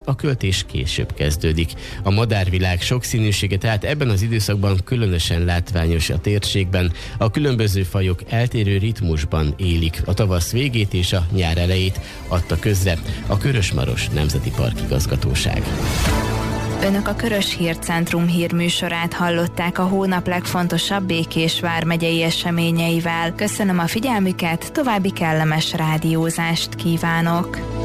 a költés később kezdődik. A madárvilág sokszínűsége tehát ebben az időszakban különösen látványos a térségben. A különböző fajok eltérő ritmusban élik. A tavasz végét és a nyár elejét adta közre a Körös-Maros Nemzeti Park igazgatóság. Önök a Körös Hírcentrum hírműsorát hallották a hónap legfontosabb Békés vármegyei eseményeivel. Köszönöm a figyelmüket, további kellemes rádiózást kívánok!